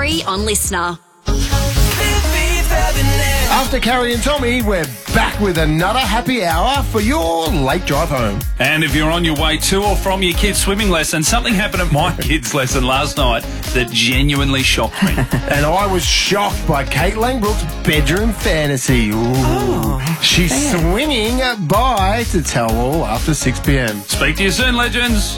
free on Listener. After Carrie and Tommy, we're back with another happy hour for your late drive home. And if you're on your way to or from your kid's swimming lesson, something happened at my kid's lesson last night that genuinely shocked me. And I was shocked by Kate Langbrook's bedroom fantasy. Ooh. She's swinging by to tell all after 6 p.m. Speak to you soon, legends.